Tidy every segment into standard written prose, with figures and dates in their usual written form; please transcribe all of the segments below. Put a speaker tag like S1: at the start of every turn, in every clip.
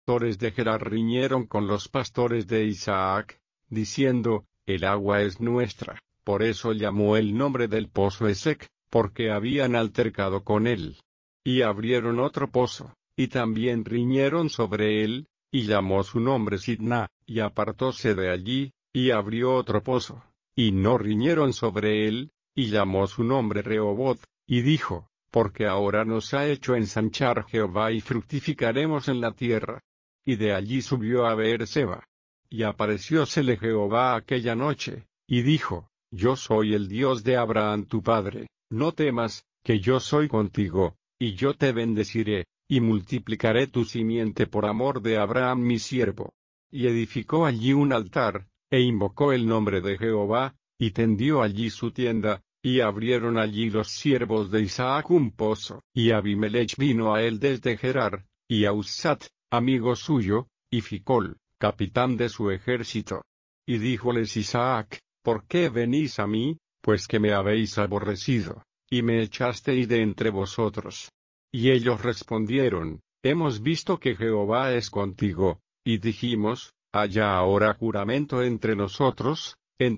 S1: pastores de Gerar riñeron con los pastores de Isaac, diciendo, el agua es nuestra. Por eso llamó el nombre del pozo Esek, porque habían altercado con él. Y abrieron otro pozo, y también riñeron sobre él, y llamó su nombre Sidna, y apartóse de allí, y abrió otro pozo, y no riñeron sobre él, y llamó su nombre Rehoboth, y dijo, porque ahora nos ha hecho ensanchar Jehová y fructificaremos en la tierra. Y de allí subió a Beerseba. Y apareciósele Jehová aquella noche, y dijo, yo soy el Dios de Abraham tu padre, no temas, que yo soy contigo, y yo te bendeciré, y multiplicaré tu simiente por amor de Abraham mi siervo. Y edificó allí un altar, e invocó el nombre de Jehová, y tendió allí su tienda, y abrieron allí los siervos de Isaac un pozo. Y Abimelech vino a él desde Gerar, y Ahuzat, amigo suyo, y Ficol, capitán de su ejército. Y díjoles Isaac, ¿por qué venís a mí? Pues que me habéis aborrecido, y me echasteis de entre vosotros. Y ellos respondieron, hemos visto que Jehová es contigo, y dijimos, haya ahora juramento entre nosotros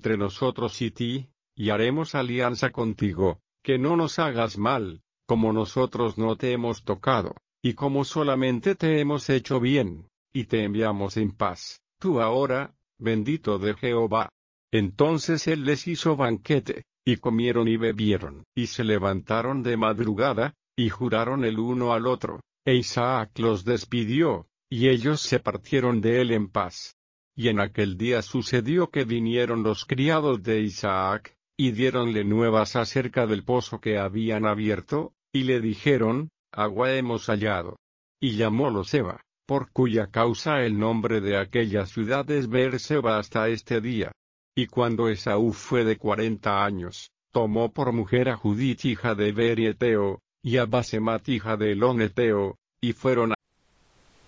S1: y ti, y haremos alianza contigo, que no nos hagas mal, como nosotros no te hemos tocado, y como solamente te hemos hecho bien, y te enviamos en paz, tú ahora, bendito de Jehová. Entonces él les hizo banquete, y comieron y bebieron, y se levantaron de madrugada, y juraron el uno al otro, e Isaac los despidió, y ellos se partieron de él en paz. Y en aquel día sucedió que vinieron los criados de Isaac, y diéronle nuevas acerca del pozo que habían abierto, y le dijeron, agua hemos hallado. Y llamólo Seba, por cuya causa el nombre de aquella ciudad es Beerseba hasta este día. Y cuando Esaú fue de 40 años, tomó por mujer a Judith hija de Beeri Eteo, y a Basemat hija de Elón Eteo, y fueron